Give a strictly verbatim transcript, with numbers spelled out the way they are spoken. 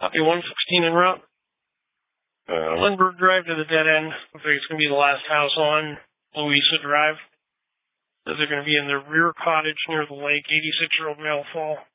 Copy one sixteen en route. Uh, Lindbergh Drive to the dead end. Looks like it's going to be the last house on Louisa Drive. They're going to be in the rear cottage near the lake. eighty-six-year-old male fall.